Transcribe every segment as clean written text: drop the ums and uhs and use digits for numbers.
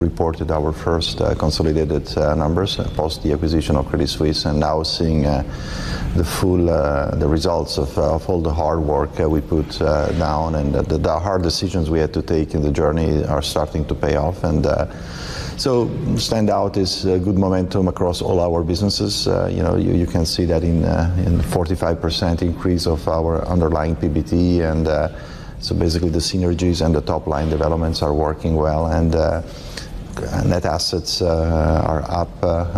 reported our first consolidated numbers post the acquisition of Credit Suisse, and now seeing the results of all the hard work we put down, and the hard decisions we had to take in the journey are starting to pay off. And so stand out is good momentum across all our businesses. You can see that in 45% increase of our underlying PBT, and so basically the synergies and the top line developments are working well, and net assets are up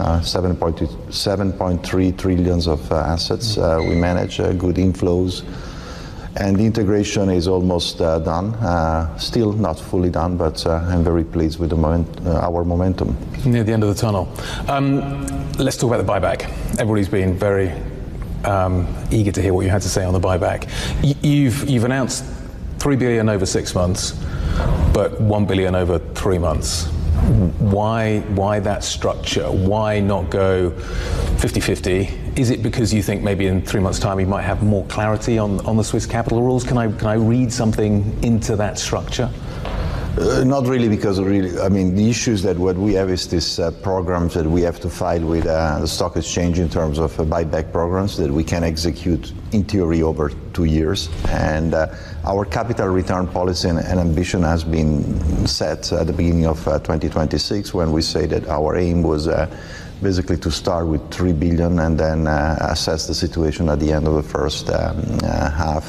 7.3 trillion of assets. We manage good inflows, and the integration is almost done. Still not fully done, but I'm very pleased with our momentum. Near the end of the tunnel. Let's talk about the buyback. Everybody's been very eager to hear what you had to say on the buyback. You've announced 3 billion over 6 months, but 1 billion over 3 months. Why that structure? Why not go 50-50? Is it because you think maybe in 3 months' time you might have more clarity on the Swiss capital rules? Can I read something into that structure? Not really, because the issue is that what we have is this programs that we have to file with the stock exchange in terms of buyback programs that we can execute in theory over 2 years. And our capital return policy and ambition has been set at the beginning of 2026, when we say that our aim was basically to start with 3 billion and then assess the situation at the end of the first half.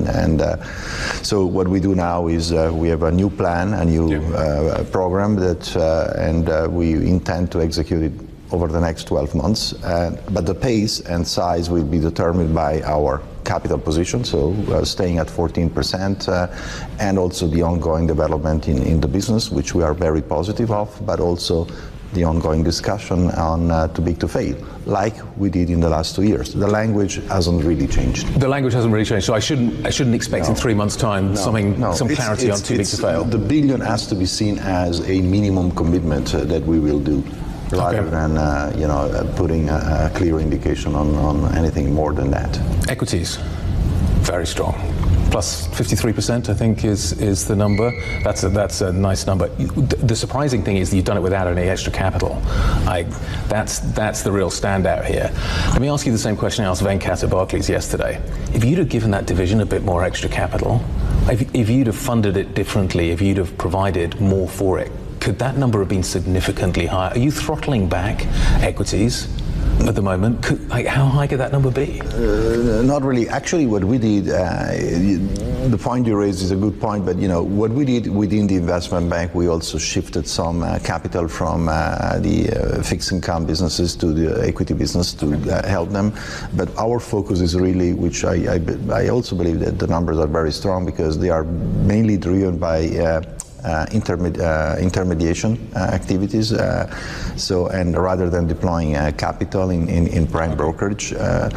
So what we do now is we have a new plan, a new program that, and we intend to execute it over the next 12 months. But the pace and size will be determined by our capital position, so staying at 14%, and also the ongoing development in the business, which we are very positive of, but also the ongoing discussion on too big to fail, like we did in the last 2 years. The language hasn't really changed. The language hasn't really changed, so I shouldn't expect in 3 months' time some clarity on too big to fail. The billion has to be seen as a minimum commitment that we will do, rather than putting a clear indication on anything more than that. Equities, very strong. Plus 53%, I think, is the number. That's a nice number. The surprising thing is that you've done it without any extra capital. That's the real standout here. Let me ask you the same question I asked Venkat at Barclays yesterday. If you'd have given that division a bit more extra capital, if you'd have funded it differently, if you'd have provided more for it, could that number have been significantly higher? Are you throttling back equities at the moment? How high could that number be? Not really. Actually, what we did, the point you raised is a good point, but what we did within the investment bank, we also shifted some capital from the fixed income businesses to the equity business to help them. But our focus is really, which I also believe that the numbers are very strong, because they are mainly driven by intermediation activities, and rather than deploying capital in prime brokerage,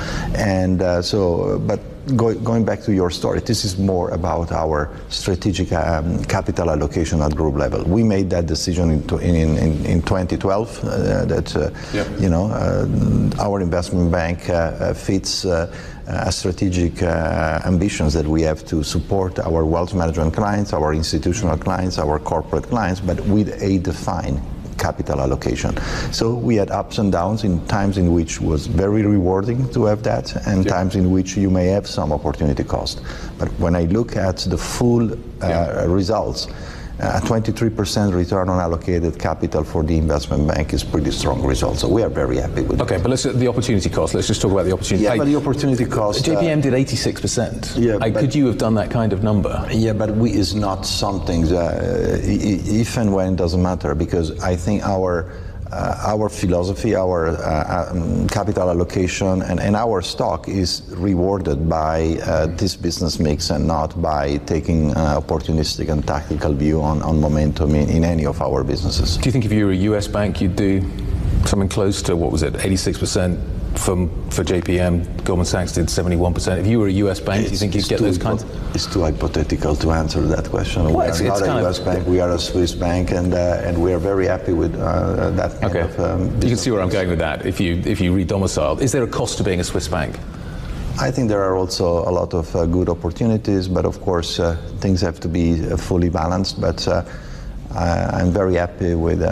but going back to your story, this is more about our strategic capital allocation at group level. We made that decision in 2012 that our investment bank fits strategic ambitions that we have to support our wealth management clients, our institutional clients, our corporate clients, but with a defined capital allocation. So we had ups and downs in times in which was very rewarding to have that, and times in which you may have some opportunity cost. But when I look at the full results, 23% return on allocated capital for the investment bank is pretty strong result. So we are very happy with it. Okay, but let's at the opportunity cost. Let's just talk about the opportunity. Yeah, but the opportunity cost. JPM did 86%. Yeah, could you have done that kind of number? Yeah, but is not something if and when doesn't matter, because I think our philosophy, our capital allocation, and our stock is rewarded by this business mix, and not by taking opportunistic and tactical view on momentum in any of our businesses. Do you think if you were a US bank, you'd do something close to, 86% for JPM, Goldman Sachs did 71%. If you were a US bank, do you think you'd get those kinds? It's too hypothetical to answer that question. We are not a US bank, we are a Swiss bank, and we are very happy with that kind of you can see where I'm going with that. If you re-domiciled, is there a cost to being a Swiss bank? I think there are also a lot of good opportunities, but of course things have to be fully balanced. But I'm very happy with